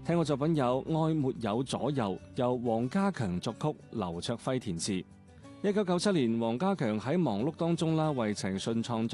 聽過作品有《愛沒有左右》，由黃家強作曲，劉卓輝填詞。1997年，黃家強喺忙碌當中為陳奕迅創作